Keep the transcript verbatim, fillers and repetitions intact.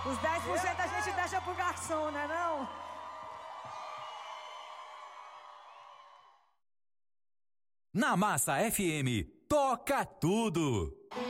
Os dez por cento a gente deixa pro garçom, né não? Na Massa F M, toca tudo!